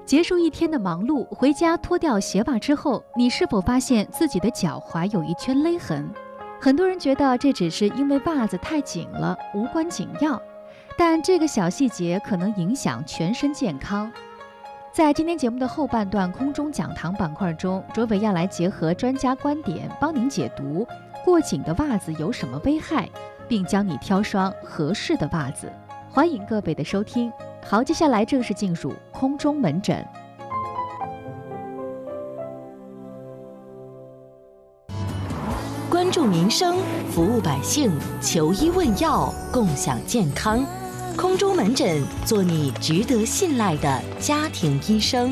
结束一天的忙碌，回家脱掉鞋袜之后，你是否发现自己的脚踝有一圈勒痕？很多人觉得这只是因为袜子太紧了，无关紧要，但这个小细节可能影响全身健康。在今天节目的后半段空中讲堂板块中，卓伟要来结合专家观点，帮您解读过紧的袜子有什么危害，并教你挑双合适的袜子。欢迎各位的收听。好，接下来正式进入空中门诊。 关注民生，服务百姓，求医问药，共享健康。空中门诊，做你值得信赖的家庭医生。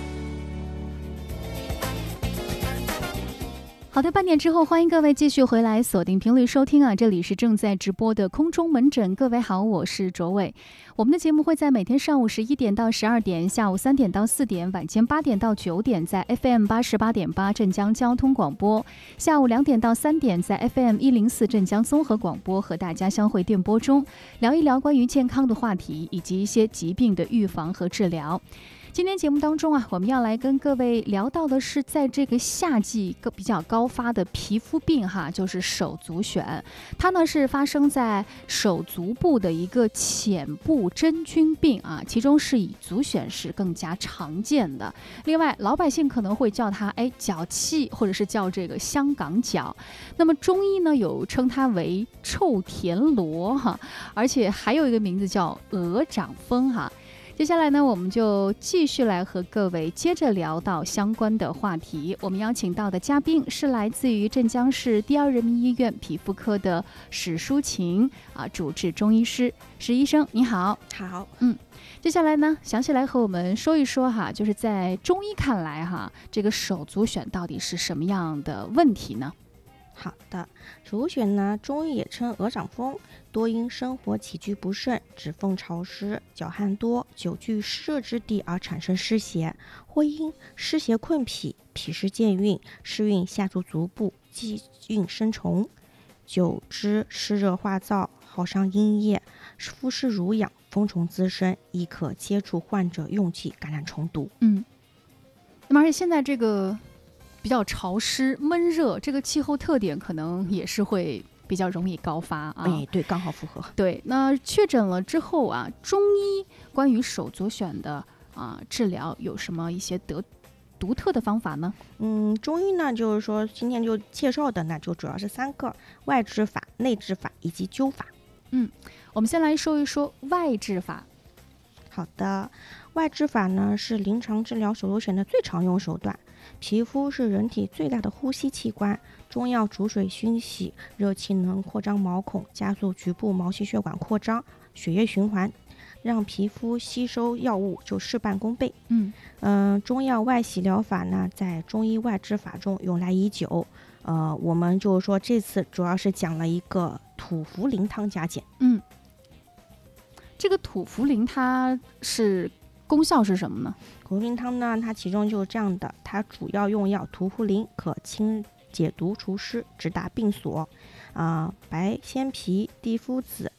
好的，半点之后，欢迎各位继续回来锁定频率收听啊！这里是正在直播的空中门诊，各位好，我是卓伟。我们的节目会在每天上午11点到12点，下午3点到4点，晚间8点到9点，在 FM 88.8镇江交通广播；下午2点到3点，在 FM 104镇江综合广播和大家相会电波中，聊一聊关于健康的话题，以及一些疾病的预防和治疗。今天节目当中啊，我们要来跟各位聊到的是在这个夏季比较高发的皮肤病哈，就是手足癣。它呢是发生在手足部的一个浅部真菌病啊，其中是以足癣是更加常见的。另外，老百姓可能会叫它脚气，或者是叫这个香港脚。那么中医呢有称它为臭田螺哈，而且还有一个名字叫鹅掌风哈。接下来呢，我们就继续来和各位接着聊到相关的话题。我们邀请到的嘉宾是来自于镇江市第二人民医院皮肤科的史淑琴主治中医师。史医生你好。 好。 接下来呢，详细来和我们说一说哈，就是在中医看来哈，这个手足癣到底是什么样的问题呢？ 好的，手足癣呢，中医也称鹅掌风，多因生活起居不慎、指缝潮湿、脚汗多、久居湿热之地而产生湿邪，或因湿邪困脾、脾湿健运、湿运下注足部、积运生虫，久之湿热化燥，耗伤阴液，肤湿濡痒，风虫滋生，亦可接触患者用剂感染虫毒。 那么而且现在这个比较潮湿闷热，这个气候特点可能也是会比较容易高发啊。 对，刚好符合。 对，那确诊了之后啊，中医关于手足癣的治疗有什么一些独特的方法呢？ 中医呢，就是说今天就介绍的呢，就主要是3个：外治法、内治法以及灸法。 我们先来说一说外治法。 好的，外治法呢是临床治疗手足癣的最常用手段。皮肤是人体最大的呼吸器官，中药煮水熏洗，热气能扩张毛孔，加速局部毛细血管扩张，血液循环，让皮肤吸收药物就事半功倍。中药外洗疗法呢，在中医外治法中用来已久。我们就是说这次主要是讲了一个土茯苓汤加减。 这个土茯苓它是功效是什么呢？ 土茯苓汤呢，它其中就是这样的，它主要用药土茯苓，可清解毒除湿，直达病所。白仙皮、地肤子、